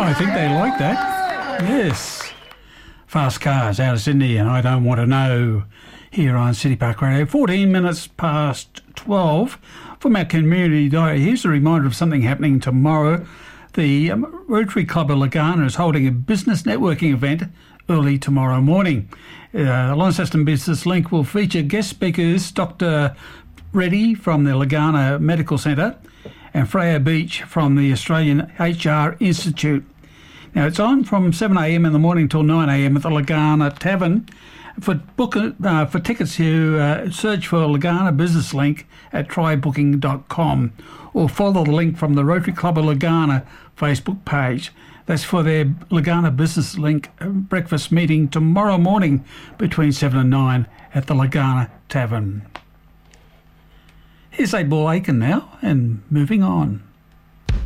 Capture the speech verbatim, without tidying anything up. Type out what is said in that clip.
I think they like that. Yes. Fast Cars out of Sydney, and I Don't Want to Know here on City Park Radio. fourteen minutes past twelve from our community diary. Here's a reminder of something happening tomorrow. The um, Rotary Club of Legana is holding a business networking event early tomorrow morning. Uh, the Launceston Business Link will feature guest speakers Doctor Reddy from the Legana Medical Centre and Freya Beach from the Australian H R Institute. Now, it's on from seven a m in the morning till nine a m at the Legana Tavern. For book, uh, for tickets, you uh, search for Legana Business Link at try booking dot com or follow the link from the Rotary Club of Legana Facebook page. That's for their Legana Business Link breakfast meeting tomorrow morning between seven and nine at the Legana Tavern. Here's eight Ball Aiken now, and moving on.